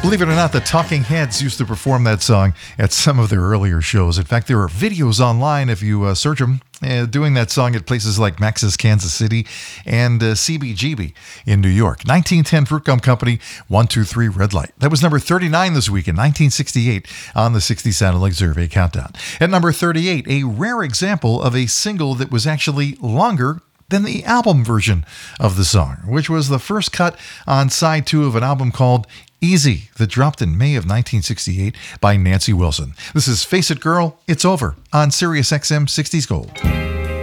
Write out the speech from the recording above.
Believe it or not, the Talking Heads used to perform that song at some of their earlier shows. In fact, there are videos online if you search them doing that song at places like Max's Kansas City and CBGB in New York. 1910 Fruit Gum Company, 123 Red Light. That was number 39 this week in 1968 on the 60 Satellite Survey Countdown. At number 38, a rare example of a single that was actually longer than the album version of the song, which was the first cut on side 2 of an album called Easy that dropped in May of 1968 by Nancy Wilson. This is Face It Girl, It's Over on Sirius XM 60s Gold.